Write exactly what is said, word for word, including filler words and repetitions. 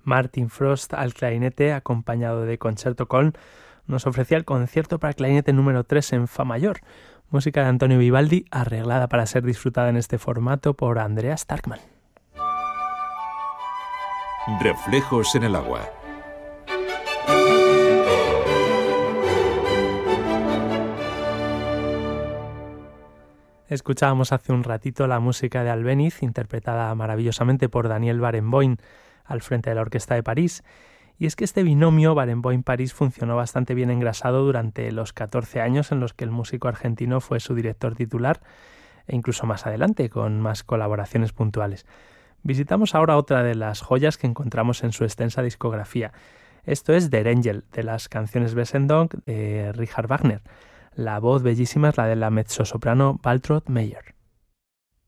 Martin Frost al clarinete, acompañado de Concerto Köln, nos ofrecía el concierto para clarinete número tres en Fa mayor, música de Antonio Vivaldi, arreglada para ser disfrutada en este formato por Andrea Starkman. Reflejos en el agua. Escuchábamos hace un ratito la música de Albéniz, interpretada maravillosamente por Daniel Barenboim al frente de la Orquesta de París. Y es que este binomio Barenboim-París funcionó bastante bien engrasado durante los catorce años en los que el músico argentino fue su director titular, e incluso más adelante, con más colaboraciones puntuales. Visitamos ahora otra de las joyas que encontramos en su extensa discografía. Esto es Der Engel, de las canciones Wesendonck de Richard Wagner. La voz bellísima es la de la mezzosoprano Waltraud Meyer.